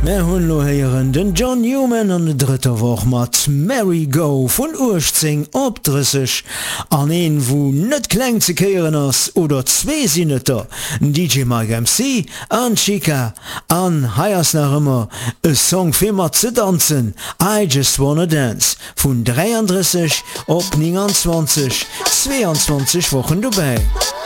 Mer hunn lohéieren den John Newman an de dritter Woch mat Mary Go vun Urzing opdrissech an een wo net kleng ze keieren ass oder zwee Sinneter DJ Mike MC an Chica an Heiers nach ëmmer e Song firmer ze danszen I Just Wanna Dance vun 33 op 29 22 Wochen dobäi.